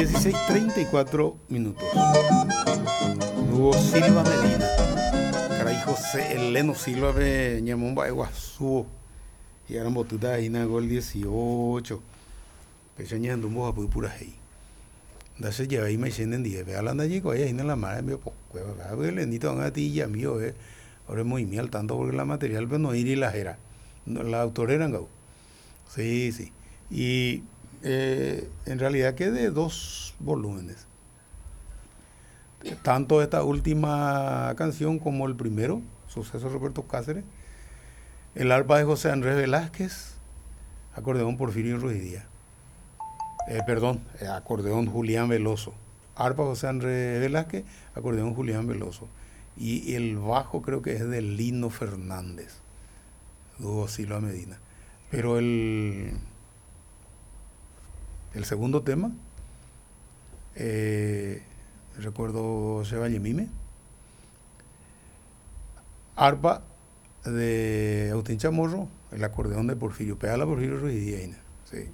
16:34. Hugo Silva Medina. Caray, José Eleno Silva me llamó un baeguazú. Y ahora botuta ahí na gol 18. Pechaña andumos a pura ahí. Entonces ya ahí me sienten 10. Ve hablando allí, ahí en la madre me pues a ver, Lenito, a ti ya mío, ahora es muy miel tanto porque la material, pero no ir y la era. La autora eran gau. Sí, sí. Y en realidad que de 2 volúmenes. Tanto esta última canción como el primero, Suceso de Roberto Cáceres, el arpa de José Andrés Velázquez, acordeón Porfirio Ruiz Díaz. Acordeón Julián Veloso. Arpa José Andrés Velázquez, acordeón Julián Veloso. Y el bajo creo que es de Lino Fernández, Hugo Silva Medina. Pero el segundo tema, recuerdo Seba Yemime, arpa de Agustín Chamorro, el acordeón de Porfirio, pedala Porfirio Ruiz Díaz, sí.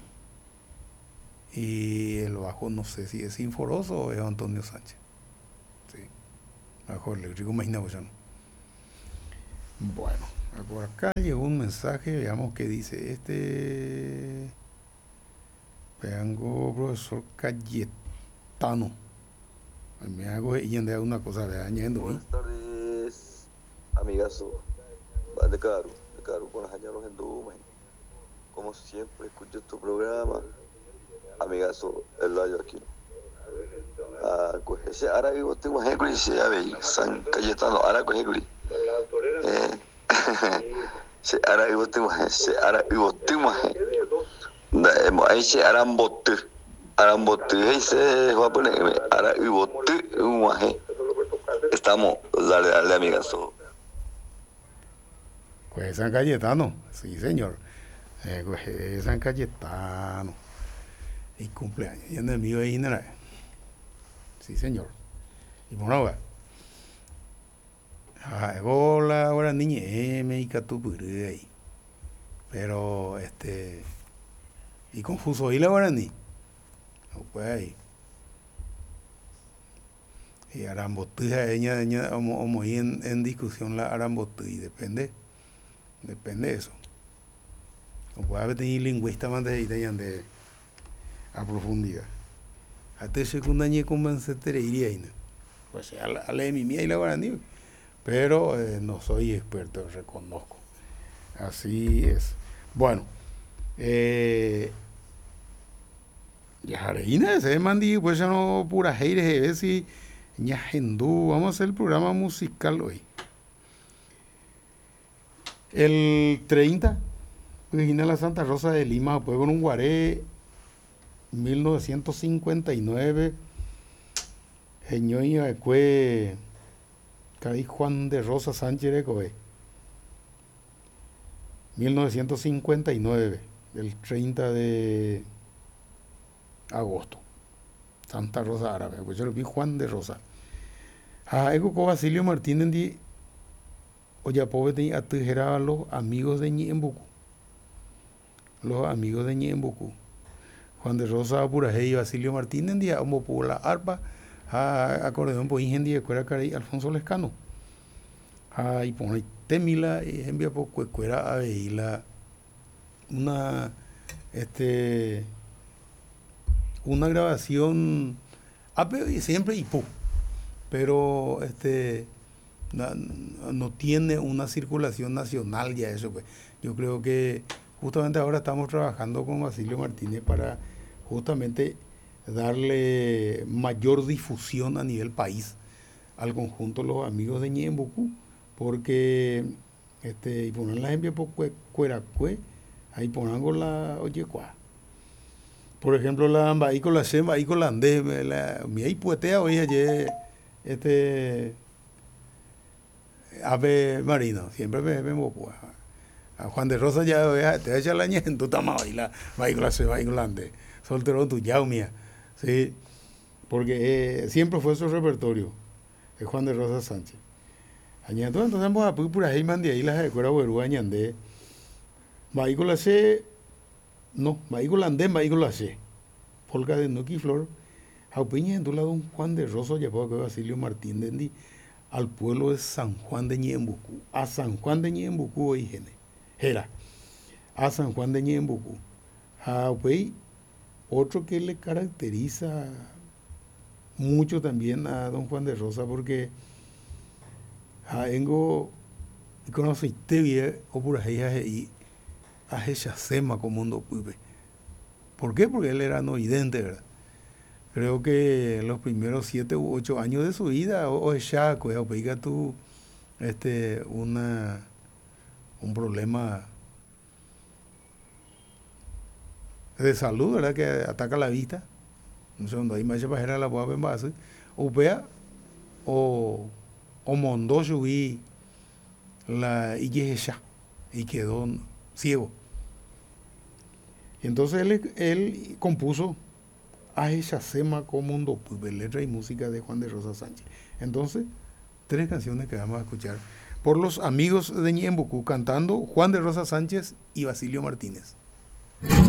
Y el bajo no sé si es Sinforoso o es Antonio Sánchez, sí. Bajo eléctrico, imagínate ya no. Bueno, por acá llegó un mensaje, veamos qué dice Veango, profesor Cayetano. Me hago y una cosa de añadiendo. Buenas tardes, amigazo. De caro con las añaros en Duma. Como siempre, escucho tu programa. Amigazo, el layo aquí. Ese ahora vivo tengo ejemplo y se llave San Cayetano, ahora con ejemplo. Se ahora vivo tengo ahí se arambote ahí se va a poner ahora vivo un guaje. Estamos, dale amigazo. Pues San Cayetano, sí señor. Pues San Cayetano. Y cumpleaños. Y en el mío ahí nada. Sí señor. Y bueno, hola, ahora niña, me catu ahí. Pero y confuso ahí la guaraní. No puede ahí. Y arambotija, ella como ahí en discusión la arambotija, depende de eso. No puede haber tenido lingüista más de a profundidad. Hasta secundaria convencer iría ahí. Pues a la de mi mía y la guaraní. Pero no soy experto, reconozco. Así es. Bueno, Yajareina, ese mandí, pues ya no pura heire, ver si ñajendú. Vamos a hacer el programa musical hoy. El 30, Virginia la Santa Rosa de Lima, pues con un guaré, 1959, Geñoña de Cari Juan de Rosa Sánchez de Coe, 1959, el 30 de agosto, Santa Rosa Árabe, pues yo lo vi Juan de Rosa. Ego con Basilio Martínez di Oyapobe tenía atujera a los amigos de Ñembucú. Juan de Rosa Apuraje y Basilio Martínez di Omo por la arpa, acordeón por ingen de cuera caray Alfonso Lescano. Y pone temila y envía por cuera a veila una grabación siempre hipó, pero no tiene una circulación nacional ya eso, pues. Yo creo que justamente ahora estamos trabajando con Basilio Martínez para justamente darle mayor difusión a nivel país al conjunto de los amigos de Ñembucú, porque y poner la envía por cueracue, ahí ponemos la oyecuá. Por ejemplo, la Ambaícola Shemba, Ambaícola Andé, mi ahí puetea hoy ayer, ave marino, siempre me moco. A Juan de Rosa ya te echa la ñe, tú estás más bailar, Ambaícola Shemba, Ambaícola Andé, soltero tu yaumia, sí, porque siempre fue su repertorio, de Juan de Rosa Sánchez. Entonces vamos a por ahí mandé ahí las de cuera huerúa añandé, Ambaícola Shemba, no, Maícola Andé, Maícola She, polka de Nuki Flor, Jaupeña en la don Juan de Rosso, llamado que Basilio Martín Dendi, al pueblo de San Juan de Ñembucú, a San Juan de Ñembucú, oígene, era, a San Juan de Ñembucú. Jaupey, otro que le caracteriza mucho también a don Juan de Rosa, porque jaengo, conoce bien, o por ahí, a Hechasema como mundo puipe. ¿Por qué? Porque él era no vidente, ¿verdad? Creo que los primeros 7 u 8 años de su vida, o ya, oiga tú, un problema de salud, ¿verdad? Que ataca la vista. No sé dónde hay más para la boa en base. O vea, o mondó subí la Illeja y quedó ciego. Entonces él compuso a Hechasema como mundo, pues, letra y música de Juan de Rosa Sánchez. Entonces, 3 canciones que vamos a escuchar por los amigos de Ñembucú, cantando Juan de Rosa Sánchez y Basilio Martínez.